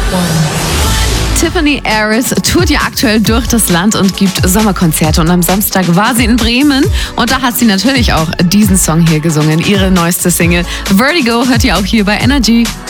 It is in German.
Tiffany Harris tourt ja aktuell durch das Land und gibt Sommerkonzerte. Und am Samstag war sie in Bremen und da hat sie natürlich auch diesen Song hier gesungen. Ihre neueste Single Vertigo hört ihr auch hier bei Energy.